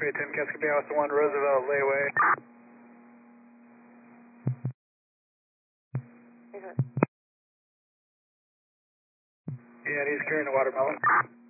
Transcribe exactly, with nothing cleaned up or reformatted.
X-ray ten, Cascade Bay, Austin one, Roosevelt, layaway. Yeah, he's carrying the watermelon.